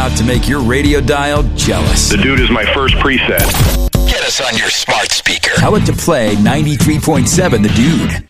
enough to make your radio dial jealous. The Dude is my first preset. Get us on your smart speaker. Tell it to play 93.7 The Dude.